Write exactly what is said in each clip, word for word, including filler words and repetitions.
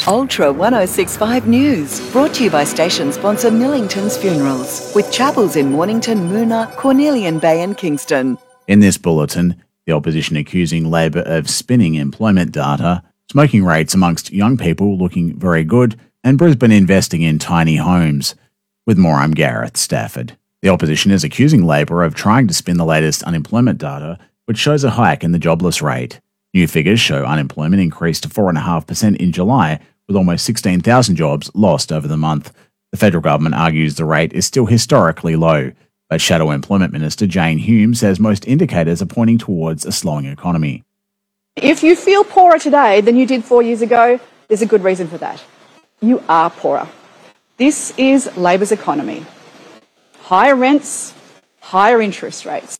Ultra ten sixty-five News, brought to you by station sponsor Millington's Funerals, with chapels in Mornington, Moona, Cornelian Bay and Kingston. In this bulletin, the opposition accusing Labor of spinning employment data, smoking rates amongst young people looking very good, and Brisbane investing in tiny homes. With more, I'm Gareth Stafford. The opposition is accusing Labor of trying to spin the latest unemployment data, which shows a hike in the jobless rate. New figures show unemployment increased to four point five percent in July, with almost sixteen thousand jobs lost over the month. The federal government argues the rate is still historically low, but Shadow Employment Minister Jane Hume says most indicators are pointing towards a slowing economy. If you feel poorer today than you did four years ago, there's a good reason for that. You are poorer. This is Labor's economy. Higher rents, higher interest rates.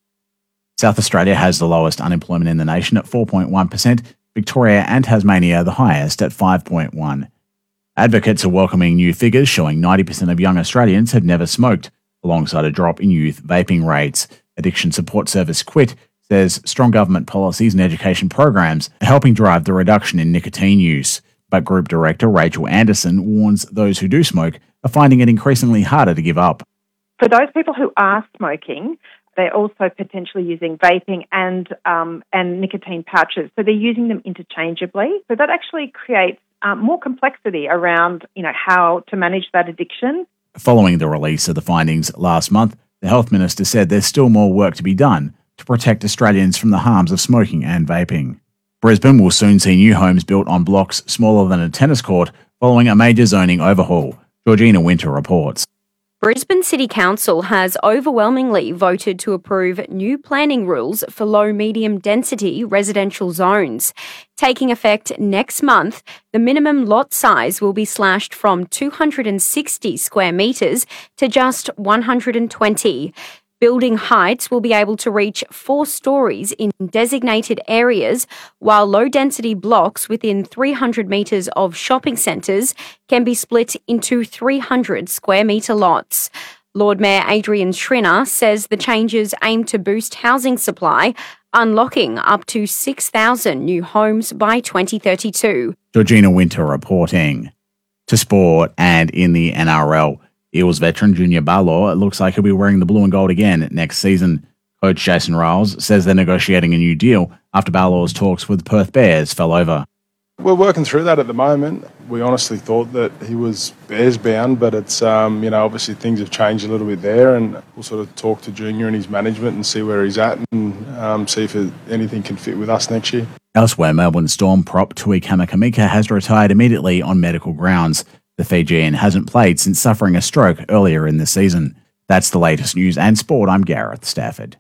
South Australia has the lowest unemployment in the nation at four point one percent, Victoria and Tasmania the highest at five point one. Advocates are welcoming new figures showing ninety percent of young Australians have never smoked, alongside a drop in youth vaping rates. Addiction support service Quit says strong government policies and education programs are helping drive the reduction in nicotine use. But Group Director Rachel Anderson warns those who do smoke are finding it increasingly harder to give up. For those people who are smoking, they're also potentially using vaping and um, and nicotine pouches. So they're using them interchangeably. So that actually creates um, more complexity around, you know, how to manage that addiction. Following the release of the findings last month, the Health Minister said there's still more work to be done to protect Australians from the harms of smoking and vaping. Brisbane will soon see new homes built on blocks smaller than a tennis court following a major zoning overhaul. Georgina Winter reports. Brisbane City Council has overwhelmingly voted to approve new planning rules for low-medium density residential zones. Taking effect next month, the minimum lot size will be slashed from two hundred sixty square metres to just one hundred twenty. Building heights will be able to reach four stories in designated areas, while low-density blocks within three hundred metres of shopping centres can be split into three hundred square metre lots. Lord Mayor Adrian Schrinner says the changes aim to boost housing supply, unlocking up to six thousand new homes by twenty thirty-two. Georgina Winter reporting. To sport, and in the N R L, Eels veteran Junior Barlaw looks like he'll be wearing the blue and gold again next season. Coach Jason Riles says they're negotiating a new deal after Barlaw's talks with Perth Bears fell over. We're working through that at the moment. We honestly thought that he was Bears bound, but it's, um, you know, obviously things have changed a little bit there, and we'll sort of talk to Junior and his management and see where he's at and um, see if it, anything can fit with us next year. Elsewhere, Melbourne Storm prop Tui Kamakamika has retired immediately on medical grounds. The Fijian hasn't played since suffering a stroke earlier in the season. That's the latest news and sport. I'm Gareth Stafford.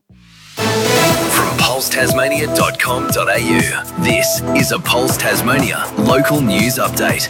From pulse tasmania dot com dot a u, this is a Pulse Tasmania local news update.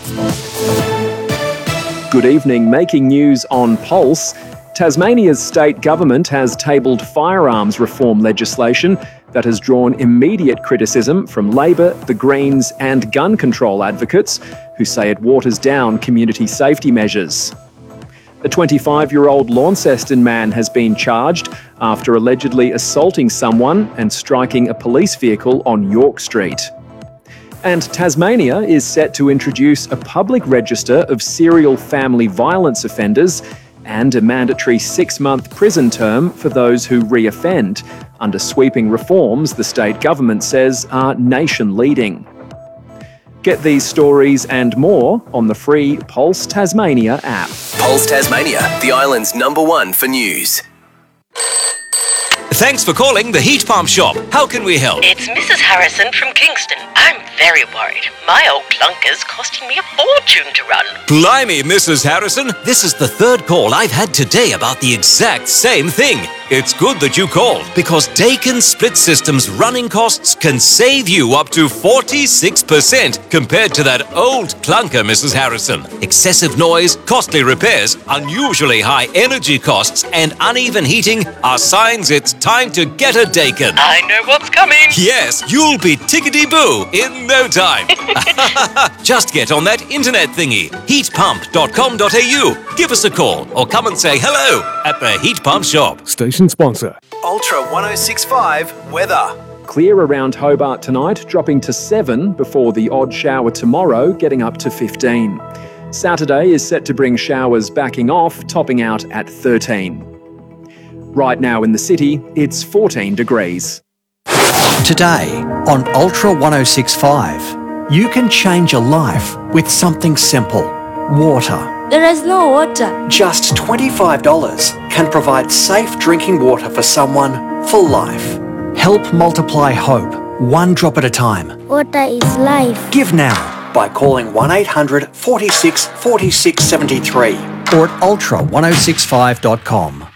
Good evening. Making news on Pulse. Tasmania's state government has tabled firearms reform legislation that has drawn immediate criticism from Labor, the Greens and gun control advocates who say it waters down community safety measures. A twenty-five-year-old Launceston man has been charged after allegedly assaulting someone and striking a police vehicle on York Street. And Tasmania is set to introduce a public register of serial family violence offenders and a mandatory six-month prison term for those who re-offend, under sweeping reforms the state government says are nation-leading. Get these stories and more on the free Pulse Tasmania app. Pulse Tasmania, the island's number one for news. Thanks for calling the Heat Pump Shop. How can we help? It's Missus Harrison from Kingston. I'm very worried. My old clunker's costing me a fortune to run. Blimey, Missus Harrison. This is the third call I've had today about the exact same thing. It's good that you called, because Dakin Split System's running costs can save you up to forty-six percent compared to that old clunker, Missus Harrison. Excessive noise, costly repairs, unusually high energy costs, and uneven heating are signs it's time to get a Dakin. I know what's coming. Yes, you'll be tickety-boo in no time. Just get on that internet thingy, heat pump dot com dot a u. Give us a call or come and say hello at the Heat Pump Shop. Station sponsor. Ultra ten sixty-five weather. clear around Hobart tonight, dropping to seven before the odd shower tomorrow, getting up to fifteen. Saturday is set to bring showers backing off, topping out at thirteen. Right now in the city, it's fourteen degrees. Today on Ultra one oh six point five, you can change a life with something simple. Water. There is no water. Just twenty-five dollars can provide safe drinking water for someone for life. Help multiply hope, one drop at a time. Water is life. Give now by calling one eight hundred, four six, four six seven three or at ultra one oh six five dot com.